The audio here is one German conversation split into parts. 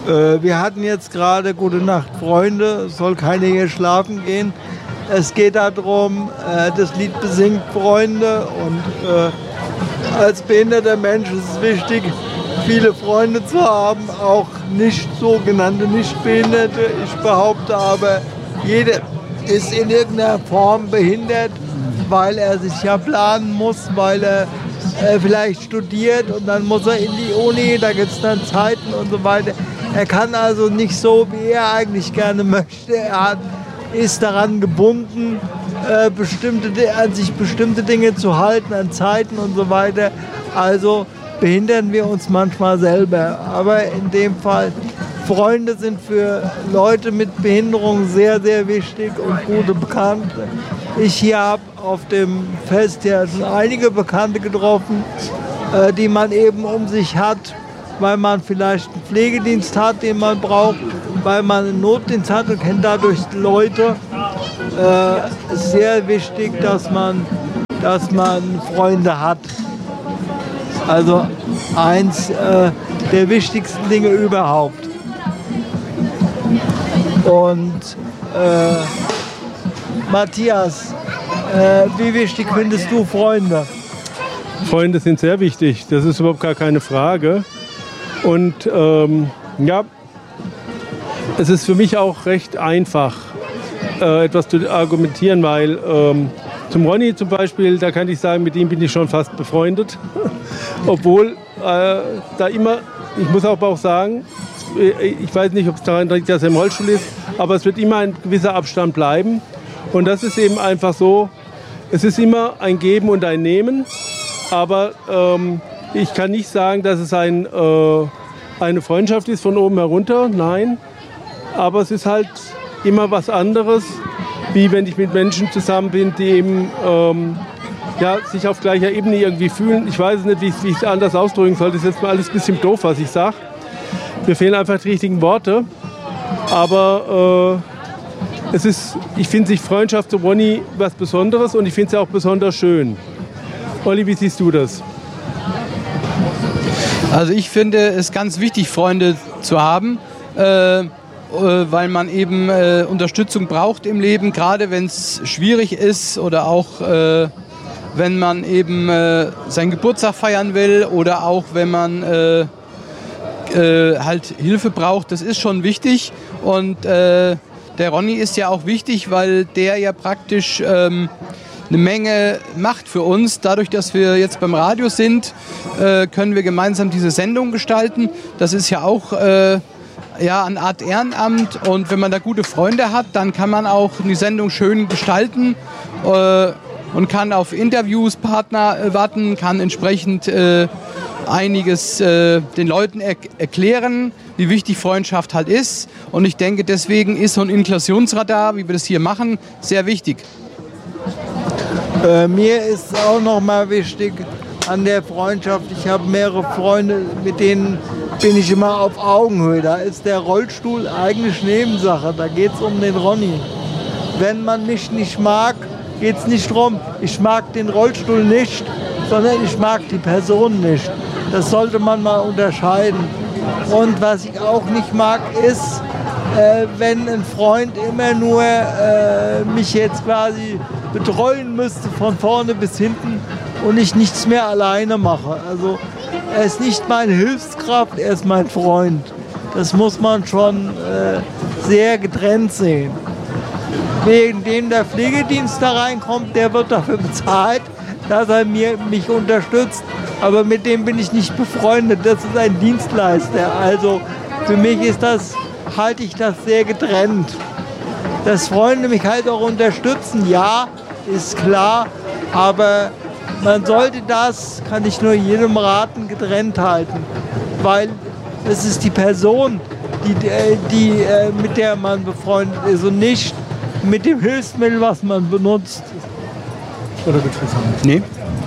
Wir hatten jetzt gerade Gute Nacht, Freunde, soll keiner hier schlafen gehen. Es geht darum, das Lied besingt Freunde und als behinderter Mensch ist es wichtig, viele Freunde zu haben, auch nicht sogenannte Nichtbehinderte. Ich behaupte aber, jeder ist in irgendeiner Form behindert, weil er sich ja planen muss, weil er vielleicht studiert und dann muss er in die Uni, da gibt es dann Zeiten und so weiter. Er kann also nicht so, wie er eigentlich gerne möchte. Er ist daran gebunden, an sich bestimmte Dinge zu halten, an Zeiten und so weiter. Also behindern wir uns manchmal selber. Aber in dem Fall, Freunde sind für Leute mit Behinderung sehr, sehr wichtig und gute Bekannte. Ich hier habe auf dem Fest ja schon einige Bekannte getroffen, die man eben um sich hat, weil man vielleicht einen Pflegedienst hat, den man braucht, weil man einen Notdienst hat und kennt dadurch Leute. Es ist sehr wichtig, dass man Freunde hat. Also eins der wichtigsten Dinge überhaupt. Und Matthias, wie wichtig findest du Freunde? Freunde sind sehr wichtig, das ist überhaupt gar keine Frage. Und ja, es ist für mich auch recht einfach, etwas zu argumentieren, weil zum Ronny zum Beispiel, da kann ich sagen, mit ihm bin ich schon fast befreundet. Obwohl da immer, ich muss aber auch sagen, ich weiß nicht, ob es daran liegt, dass er im Rollstuhl ist, aber es wird immer ein gewisser Abstand bleiben. Und das ist eben einfach so, es ist immer ein Geben und ein Nehmen, aber ich kann nicht sagen, dass es eine Freundschaft ist von oben herunter, nein. Aber es ist halt immer was anderes, wie wenn ich mit Menschen zusammen bin, die eben sich auf gleicher Ebene irgendwie fühlen. Ich weiß nicht, wie ich es anders ausdrücken soll. Das ist jetzt mal alles ein bisschen doof, was ich sage. Mir fehlen einfach die richtigen Worte. Aber ich finde sich Freundschaft zu Ronny was Besonderes und ich finde es auch besonders schön. Olli, wie siehst du das? Also ich finde es ganz wichtig, Freunde zu haben, weil man eben Unterstützung braucht im Leben, gerade wenn es schwierig ist oder auch wenn man eben seinen Geburtstag feiern will oder auch wenn man halt Hilfe braucht. Das ist schon wichtig und der Ronny ist ja auch wichtig, weil der ja praktisch eine Menge macht für uns. Dadurch, dass wir jetzt beim Radio sind, können wir gemeinsam diese Sendung gestalten. Das ist ja auch eine Art Ehrenamt. Und wenn man da gute Freunde hat, dann kann man auch die Sendung schön gestalten und kann auf Interviews, Partner warten, kann entsprechend einiges den Leuten erklären, wie wichtig Freundschaft halt ist. Und ich denke, deswegen ist so ein Inklusionsradar, wie wir das hier machen, sehr wichtig. Mir ist auch noch mal wichtig an der Freundschaft, ich habe mehrere Freunde, mit denen bin ich immer auf Augenhöhe. Da ist der Rollstuhl eigentlich Nebensache, da geht es um den Ronny. Wenn man mich nicht mag, geht es nicht darum, ich mag den Rollstuhl nicht, sondern ich mag die Person nicht. Das sollte man mal unterscheiden. Und was ich auch nicht mag, ist, wenn ein Freund immer nur mich jetzt quasi betreuen müsste von vorne bis hinten und ich nichts mehr alleine mache. Also er ist nicht meine Hilfskraft, er ist mein Freund. Das muss man schon sehr getrennt sehen. Wegen dem der Pflegedienst da reinkommt, der wird dafür bezahlt, dass er mich unterstützt. Aber mit dem bin ich nicht befreundet. Das ist ein Dienstleister. Also für mich halte ich das sehr getrennt. Dass Freunde mich halt auch unterstützen, ja, ist klar. Aber man sollte das, kann ich nur jedem raten, getrennt halten. Weil es ist die Person, mit der man befreundet ist und nicht mit dem Hilfsmittel, was man benutzt. Oder betrifft? Nee.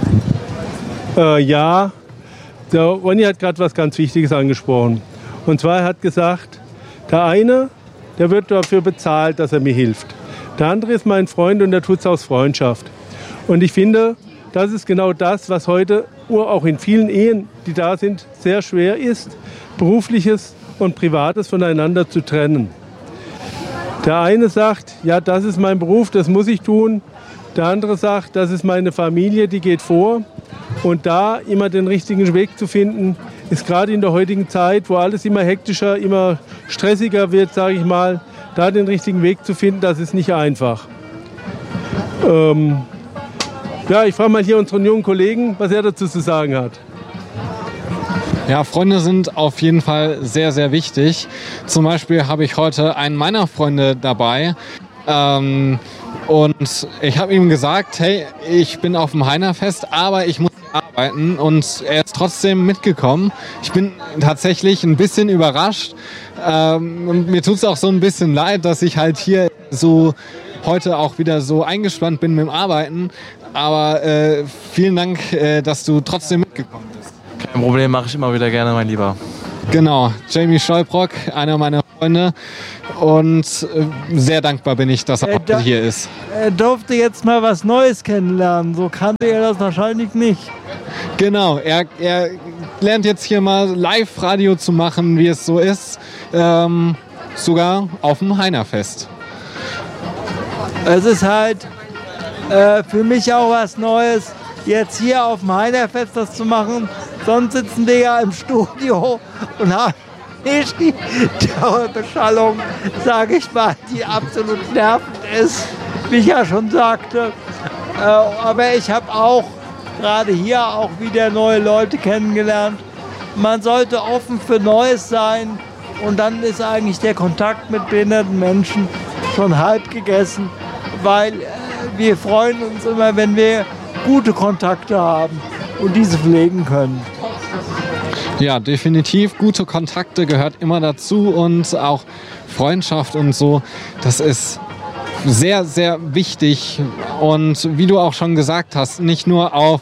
Ja, der Ronny hat gerade was ganz Wichtiges angesprochen. Und zwar er hat gesagt, der eine, der wird dafür bezahlt, dass er mir hilft. Der andere ist mein Freund und der tut es aus Freundschaft. Und ich finde, das ist genau das, was heute auch in vielen Ehen, die da sind, sehr schwer ist. Berufliches und Privates voneinander zu trennen. Der eine sagt, ja, das ist mein Beruf, das muss ich tun. Der andere sagt, das ist meine Familie, die geht vor. Und da immer den richtigen Weg zu finden, ist gerade in der heutigen Zeit, wo alles immer hektischer, immer stressiger wird, sage ich mal, da den richtigen Weg zu finden, das ist nicht einfach. Ja, ich frage mal hier unseren jungen Kollegen, was er dazu zu sagen hat. Ja, Freunde sind auf jeden Fall sehr, sehr wichtig. Zum Beispiel habe ich heute einen meiner Freunde dabei. Und ich habe ihm gesagt, hey, ich bin auf dem Heinerfest, aber ich muss arbeiten, und er ist trotzdem mitgekommen. Ich bin tatsächlich ein bisschen überrascht. Mir tut es auch so ein bisschen leid, dass ich halt hier so heute auch wieder so eingespannt bin mit dem Arbeiten. Aber vielen Dank, dass du trotzdem mitgekommen bist. Kein Problem, mache ich immer wieder gerne, mein Lieber. Genau, Jamie Stolbrock, einer meiner Freunde, und sehr dankbar bin ich, dass er heute hier ist. Er durfte jetzt mal was Neues kennenlernen, so kannte er das wahrscheinlich nicht. Genau, er lernt jetzt hier mal Live-Radio zu machen, wie es so ist, sogar auf dem Heinerfest. Es ist halt für mich auch was Neues, jetzt hier auf dem Heinerfest das zu machen. Sonst sitzen wir ja im Studio und haben nicht die Dauerbeschallung, sage ich mal, die absolut nervend ist, wie ich ja schon sagte. Aber ich habe auch gerade hier auch wieder neue Leute kennengelernt. Man sollte offen für Neues sein, und dann ist eigentlich der Kontakt mit behinderten Menschen schon halb gegessen, weil wir freuen uns immer, wenn wir gute Kontakte haben und diese pflegen können. Ja, definitiv. Gute Kontakte gehört immer dazu, und auch Freundschaft und so. Das ist sehr, sehr wichtig. Und wie du auch schon gesagt hast, nicht nur auf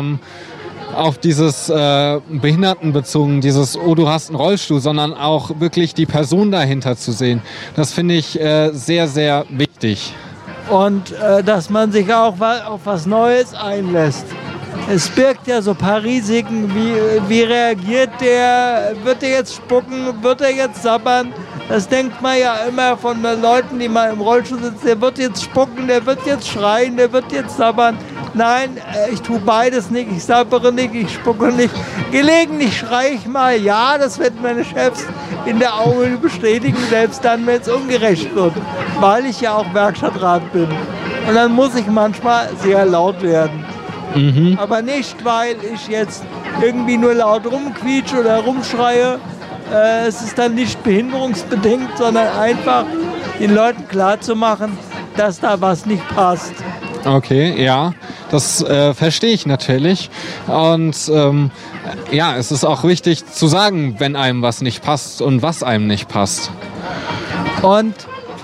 dieses Behindertenbezogen, dieses, oh, du hast einen Rollstuhl, sondern auch wirklich die Person dahinter zu sehen. Das finde ich sehr, sehr wichtig. Und dass man sich auch auf was Neues einlässt. Es birgt ja so ein paar Risiken, wie reagiert der, wird er jetzt spucken, wird er jetzt sabbern? Das denkt man ja immer von Leuten, die mal im Rollstuhl sitzen, der wird jetzt spucken, der wird jetzt schreien, der wird jetzt sabbern. Nein, ich tue beides nicht, ich sabbere nicht, ich spucke nicht. Gelegentlich schreie ich mal, ja, das werden meine Chefs in der Augen bestätigen, selbst dann, wenn es ungerecht wird, weil ich ja auch Werkstattrat bin. Und dann muss ich manchmal sehr laut werden. Mhm. Aber nicht, weil ich jetzt irgendwie nur laut rumquietsche oder rumschreie. Es ist dann nicht behinderungsbedingt, sondern einfach den Leuten klarzumachen, dass da was nicht passt. Okay, ja, das verstehe ich natürlich. Und ja, es ist auch wichtig zu sagen, wenn einem was nicht passt und was einem nicht passt. Und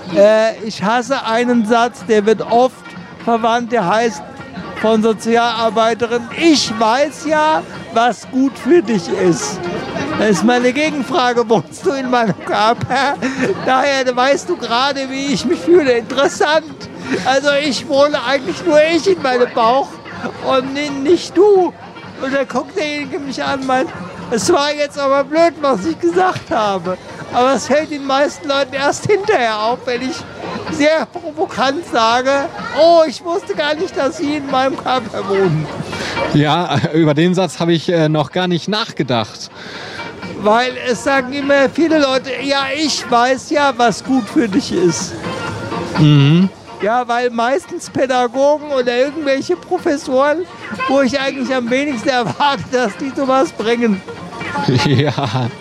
ich hasse einen Satz, der wird oft verwandt, der heißt von Sozialarbeiterinnen, ich weiß ja, was gut für dich ist. Das ist meine Gegenfrage, wohnst du in meinem Körper? Daher weißt du gerade, wie ich mich fühle. Interessant. Also ich wohne eigentlich nur ich in meinem Bauch und nicht du. Und dann guckt derjenige mich an und meint, es war jetzt aber blöd, was ich gesagt habe. Aber es fällt den meisten Leuten erst hinterher auf, wenn ich sehr provokant sage, oh, ich wusste gar nicht, dass Sie in meinem Körper wohnen. Ja, über den Satz habe ich noch gar nicht nachgedacht. Weil es sagen immer viele Leute, ja, ich weiß ja, was gut für dich ist. Mhm. Ja, weil meistens Pädagogen oder irgendwelche Professoren, wo ich eigentlich am wenigsten erwarte, dass die sowas bringen. Ja,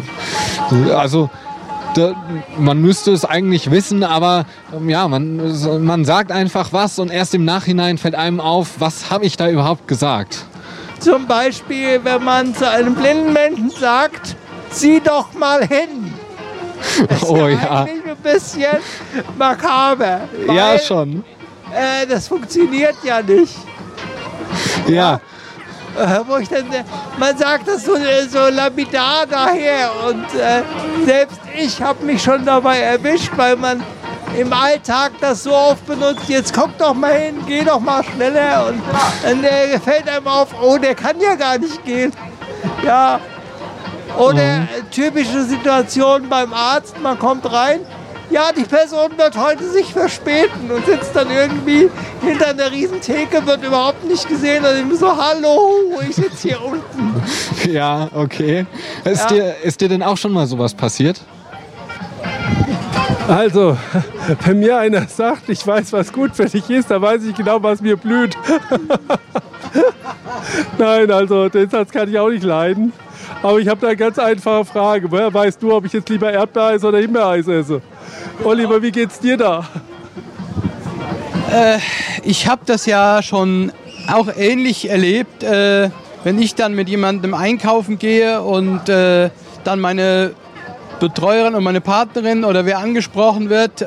also man müsste es eigentlich wissen, aber ja, man sagt einfach was und erst im Nachhinein fällt einem auf, was habe ich da überhaupt gesagt. Zum Beispiel, wenn man zu einem blinden Menschen sagt, sieh doch mal hin. Das ist eigentlich ein bisschen makaber. Ja, schon. Das funktioniert ja nicht. Ja. Wo ich dann, man sagt das so lapidar daher und selbst ich habe mich schon dabei erwischt, weil man im Alltag das so oft benutzt, jetzt guck doch mal hin, geh doch mal schneller und dann fällt einem auf, oh, der kann ja gar nicht gehen. Ja, Oder typische Situation beim Arzt, man kommt rein, ja, die Person wird heute sich verspäten und sitzt dann irgendwie hinter einer riesen Theke, wird überhaupt nicht gesehen und ich bin so, hallo, ich sitze hier unten. Ja, okay. Ist dir denn auch schon mal sowas passiert? Also, wenn mir einer sagt, ich weiß, was gut für dich ist, dann weiß ich genau, was mir blüht. Nein, also den Satz kann ich auch nicht leiden. Aber ich habe da eine ganz einfache Frage. Woher weißt du, ob ich jetzt lieber Erdbeereis oder Himbeereis esse? Oliver, wie geht's dir da? Ich habe das ja schon auch ähnlich erlebt, wenn ich dann mit jemandem einkaufen gehe und dann meine Betreuerin und meine Partnerin oder wer angesprochen wird,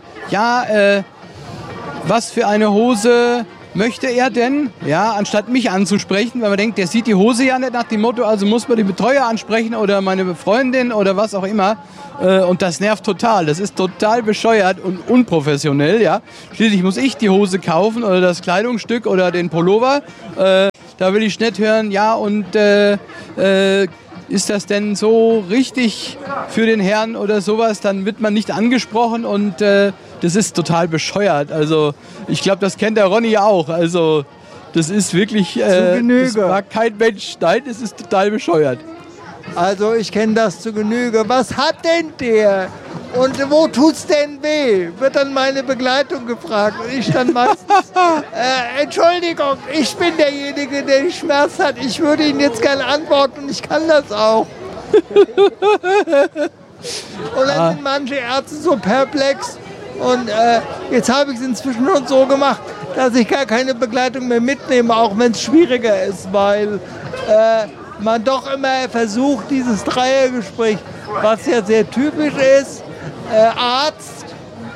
was für eine Hose möchte er denn? Ja, anstatt mich anzusprechen, weil man denkt, der sieht die Hose ja nicht nach dem Motto, also muss man den Betreuer ansprechen oder meine Freundin oder was auch immer. Und das nervt total. Das ist total bescheuert und unprofessionell. Ja. Schließlich muss ich die Hose kaufen oder das Kleidungsstück oder den Pullover. Da will ich nicht hören, ja, und ist das denn so richtig für den Herrn oder sowas? Dann wird man nicht angesprochen und das ist total bescheuert. Also ich glaube, das kennt der Ronny auch. Also das ist wirklich, das mag kein Mensch. Nein, das ist total bescheuert. Also ich kenne das zu Genüge. Was hat denn der? Und wo tut's denn weh? Wird dann meine Begleitung gefragt. Und ich dann meistens, Entschuldigung, ich bin derjenige, der den Schmerz hat. Ich würde Ihnen jetzt gerne antworten und ich kann das auch. Und dann sind manche Ärzte so perplex. Und jetzt habe ich es inzwischen schon so gemacht, dass ich gar keine Begleitung mehr mitnehme, auch wenn es schwieriger ist, weil man doch immer versucht, dieses Dreiergespräch, was ja sehr typisch ist, Arzt,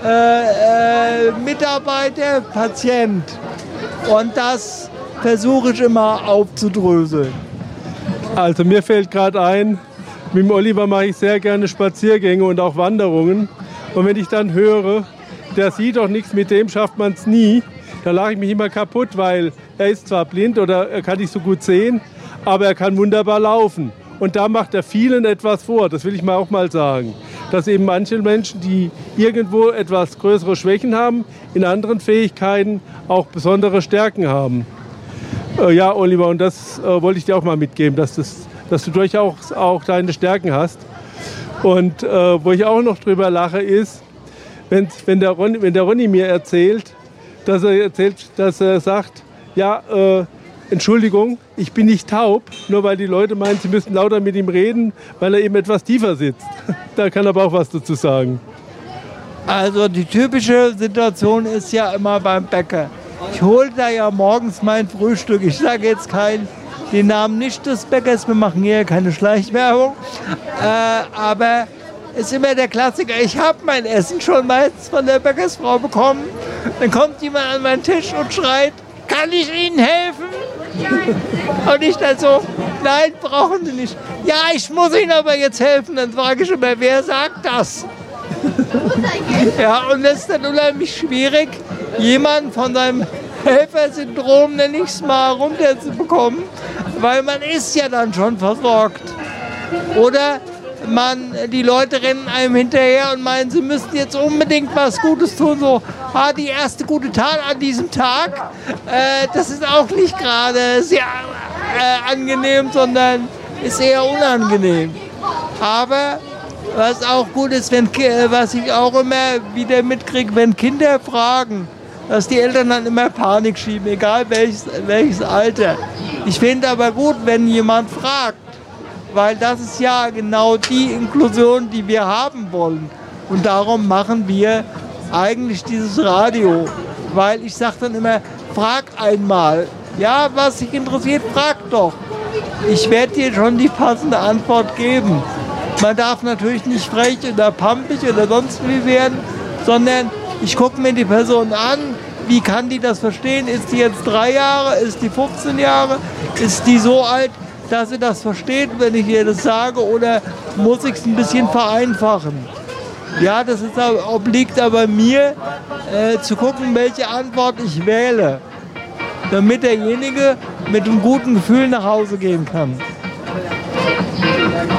Mitarbeiter, Patient. Und das versuche ich immer aufzudröseln. Also mir fällt gerade ein, mit dem Oliver mache ich sehr gerne Spaziergänge und auch Wanderungen. Und wenn ich dann höre, der sieht doch nichts, mit dem schafft man es nie, da lache ich mich immer kaputt, weil er ist zwar blind oder er kann nicht so gut sehen, aber er kann wunderbar laufen. Und da macht er vielen etwas vor, das will ich mal auch mal sagen. Dass eben manche Menschen, die irgendwo etwas größere Schwächen haben, in anderen Fähigkeiten auch besondere Stärken haben. Ja, Oliver, und das wollte ich dir auch mal mitgeben, dass du durchaus auch deine Stärken hast. Und wo ich auch noch drüber lache, ist, wenn der Ronny mir erzählt, dass er sagt, ja, Entschuldigung, ich bin nicht taub, nur weil die Leute meinen, sie müssen lauter mit ihm reden, weil er eben etwas tiefer sitzt. Da kann er aber auch was dazu sagen. Also die typische Situation ist ja immer beim Bäcker. Ich hole da ja morgens mein Frühstück. Ich sage jetzt den Namen nicht des Bäckers, wir machen hier keine Schleichwerbung. Aber es ist immer der Klassiker, ich habe mein Essen schon meistens von der Bäckersfrau bekommen. Dann kommt jemand an meinen Tisch und schreit, kann ich Ihnen helfen? Und ich dann so, nein, brauchen Sie nicht. Ja, ich muss Ihnen aber jetzt helfen. Dann frage ich immer, wer sagt das? Ja, und das ist dann unheimlich schwierig, jemanden von seinem Helfersyndrom, nenne ich es mal, runterzubekommen, weil man ist ja dann schon versorgt. Oder die Leute rennen einem hinterher und meinen, sie müssten jetzt unbedingt was Gutes tun. So, die erste gute Tat an diesem Tag, das ist auch nicht gerade sehr angenehm, sondern ist eher unangenehm. Aber was auch gut ist, was ich auch immer wieder mitkriege, wenn Kinder fragen, dass die Eltern dann immer Panik schieben, egal welches Alter. Ich finde aber gut, wenn jemand fragt, weil das ist ja genau die Inklusion, die wir haben wollen. Und darum machen wir eigentlich dieses Radio. Weil ich sage dann immer, frag einmal. Ja, was dich interessiert, frag doch. Ich werde dir schon die passende Antwort geben. Man darf natürlich nicht frech oder pampig oder sonst wie werden, sondern ich gucke mir die Person an, wie kann die das verstehen? Ist die jetzt 3 Jahre, ist die 15 Jahre, ist die so alt, dass sie das versteht, wenn ich ihr das sage, oder muss ich es ein bisschen vereinfachen? Ja, das obliegt aber mir, zu gucken, welche Antwort ich wähle, damit derjenige mit einem guten Gefühl nach Hause gehen kann.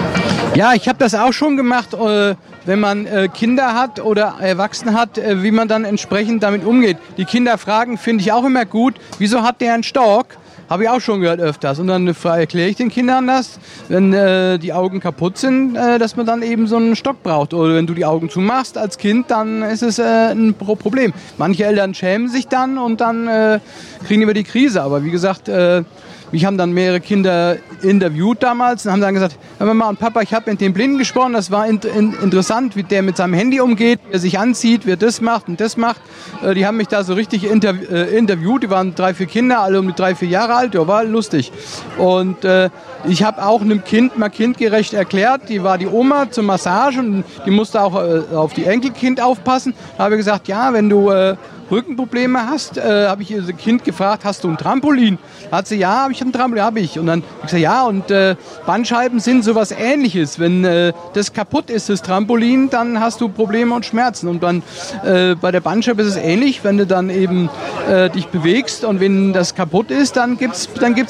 Ja, ich habe das auch schon gemacht, wenn man Kinder hat oder Erwachsene hat, wie man dann entsprechend damit umgeht. Die Kinder fragen, finde ich auch immer gut, wieso hat der einen Stock? Habe ich auch schon gehört öfters. Und dann erkläre ich den Kindern das, wenn die Augen kaputt sind, dass man dann eben so einen Stock braucht. Oder wenn du die Augen zumachst als Kind, dann ist es ein Problem. Manche Eltern schämen sich dann und dann kriegen wir die Krise. Aber wie gesagt, mich haben dann mehrere Kinder interviewt damals und haben dann gesagt, Mama und Papa, ich habe mit dem Blinden gesprochen, das war interessant, wie der mit seinem Handy umgeht, wie er sich anzieht, wie er das macht und das macht. Die haben mich da so richtig interviewt, die waren 3, 4 Kinder, alle um die 3, 4 Jahre alt, ja, war lustig. Und ich habe auch einem Kind mal kindgerecht erklärt, die war die Oma zur Massage und die musste auch auf die Enkelkind aufpassen. Da habe ich gesagt, ja, wenn du Rückenprobleme hast, habe ich ihr Kind gefragt, hast du ein Trampolin? Hat sie, ja, habe ich ein Trampolin, habe ich. Und dann habe ich gesagt, ja, und Bandscheiben sind sowas Ähnliches. Wenn das kaputt ist, das Trampolin, dann hast du Probleme und Schmerzen. Und dann bei der Bandscheibe ist es ähnlich, wenn du dann eben dich bewegst und wenn das kaputt ist, dann gibt's